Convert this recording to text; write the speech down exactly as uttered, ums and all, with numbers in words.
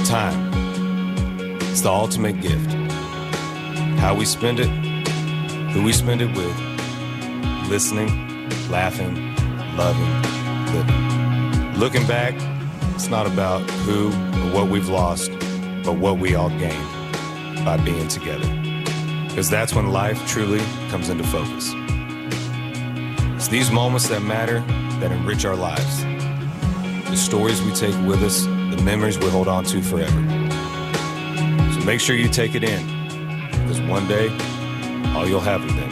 Time. It's the ultimate gift. How we spend it, who we spend it with, listening, laughing, loving, living. Looking back, it's not about who or what we've lost, but what we all gained by being together. Because that's when life truly comes into focus. It's these moments that matter, that enrich our lives. The stories we take with us, the memories we hold on to forever. So make sure you take it in, because one day, all you'll have is them.